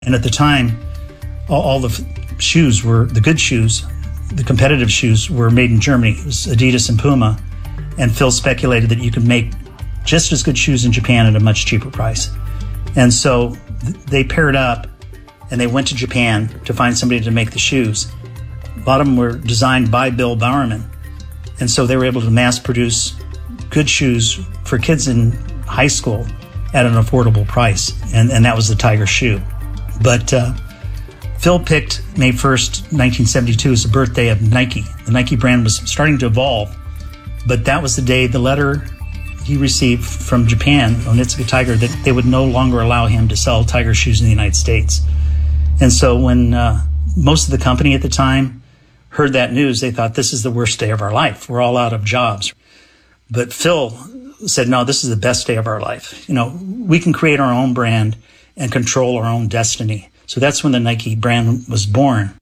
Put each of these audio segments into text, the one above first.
And at the time, all the shoes were, the good shoes, the competitive shoes were made in Germany. It was Adidas and Puma. And Phil speculated that you could make just as good shoes in Japan at a much cheaper price. And so they paired up and they went to Japan to find somebody to make the shoes. A lot of them were designed by Bill Bowerman. And so they were able to mass produce good shoes for kids in high school at an affordable price. And that was the Tiger shoe. But Phil picked May 1st, 1972 as the birthday of Nike. The Nike brand was starting to evolve, but that was the day, the letter he received from Japan, Onitsuka Tiger, that they would no longer allow him to sell Tiger shoes in the United States. And so when most of the company at the time heard that news, they thought, this is the worst day of our life. We're all out of jobs. But Phil said, no, this is the best day of our life. You know, we can create our own brand and control our own destiny. So that's when the Nike brand was born.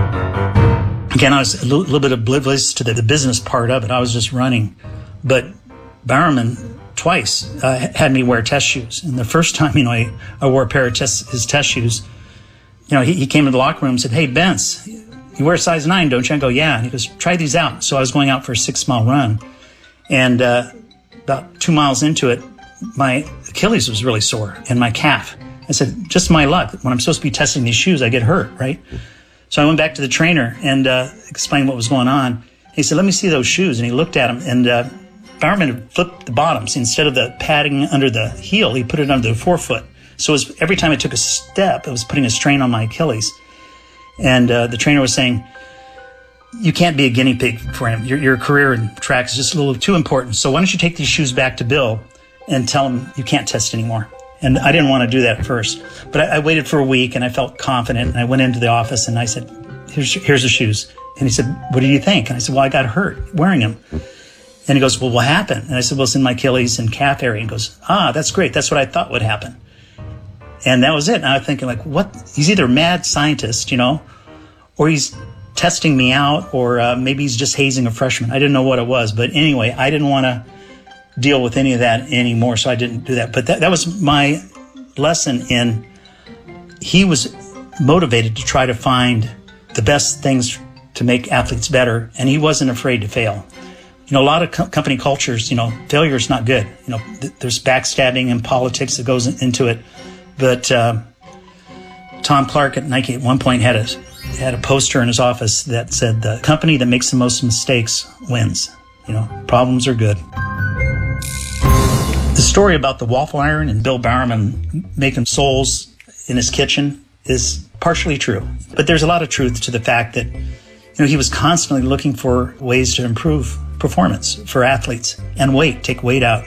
Again, I was a little bit oblivious to the business part of it. I was just running. But Bowerman twice had me wear test shoes. And the first time, I wore a pair of his test shoes, he came to the locker room and said, hey, Bence, you wear a size 9, don't you? I go, yeah. And he goes, try these out. So I was going out for a 6-mile run. And about 2 miles into it, my Achilles was really sore and my calf. I said, just my luck. When I'm supposed to be testing these shoes, I get hurt, right? So I went back to the trainer and explained what was going on. He said, let me see those shoes. And he looked at them, and Bowerman had flipped the bottoms. Instead of the padding under the heel, he put it under the forefoot. So every time I took a step, it was putting a strain on my Achilles. And the trainer was saying, you can't be a guinea pig for him. Your career in track is just a little too important. So why don't you take these shoes back to Bill and tell him you can't test anymore? And I didn't want to do that at first. But I waited for a week, and I felt confident. And I went into the office, and I said, here's the shoes. And he said, what do you think? And I said, well, I got hurt wearing them. And he goes, well, what happened? And I said, well, it's in my Achilles and calf area. And he goes, that's great. That's what I thought would happen. And that was it. And I was thinking, like, what? He's either a mad scientist, or he's testing me out, or maybe he's just hazing a freshman. I didn't know what it was. But anyway, I didn't want to deal with any of that anymore, so I didn't do that. But that was my lesson in, he was motivated to try to find the best things to make athletes better, and he wasn't afraid to fail. A lot of company cultures, failure is not good. There's backstabbing and politics that goes into it. But Tom Clark at Nike at one point had a poster in his office that said, the company that makes the most mistakes wins. Problems are good. The story about the waffle iron and Bill Bowerman making soles in his kitchen is partially true. But there's a lot of truth to the fact that, he was constantly looking for ways to improve performance for athletes and take weight out.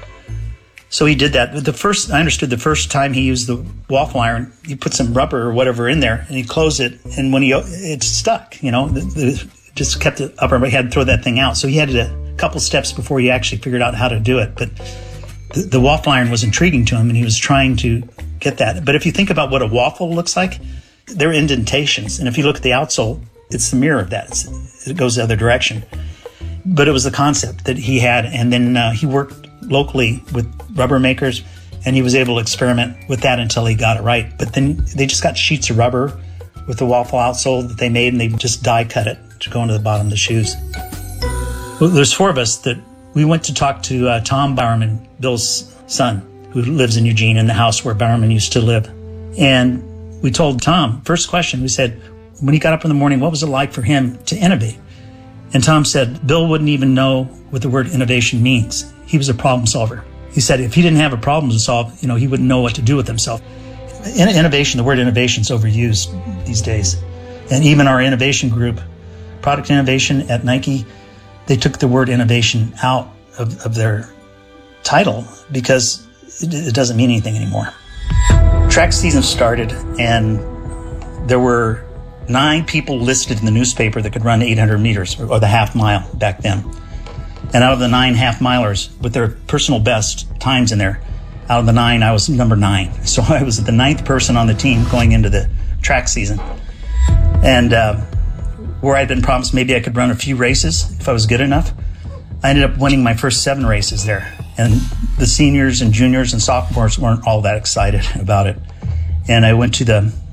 So he did that. I understood the first time he used the waffle iron, he put some rubber or whatever in there and he closed it. And when it stuck, just kept it up, he had to throw that thing out. So he had a couple steps before he actually figured out how to do it. But the waffle iron was intriguing to him, and he was trying to get that. But if you think about what a waffle looks like, they're indentations. And if you look at the outsole, it's the mirror of that. It goes the other direction. But it was the concept that he had. And then he worked locally with rubber makers, and he was able to experiment with that until he got it right. But then they just got sheets of rubber with the waffle outsole that they made, and they just die cut it to go into the bottom of the shoes. Well, there's 4 of us that we went to talk to Tom Bowerman, Bill's son, who lives in Eugene, in the house where Bowerman used to live. And we told Tom, first question, we said, when he got up in the morning, what was it like for him to innovate? And Tom said, Bill wouldn't even know what the word innovation means. He was a problem solver. He said if he didn't have a problem to solve, he wouldn't know what to do with himself. Innovation, the word innovation is overused these days. And even our innovation group, product innovation at Nike, they took the word innovation out of their title because it doesn't mean anything anymore. Track season started, and there were 9 people listed in the newspaper that could run 800 meters, or the half mile back then. And out of the 9 half-milers, with their personal best times in there, out of the 9, I was number 9. So I was the 9th person on the team going into the track season. And where I'd been promised maybe I could run a few races if I was good enough, I ended up winning my first 7 races there. And the seniors and juniors and sophomores weren't all that excited about it. And I went to the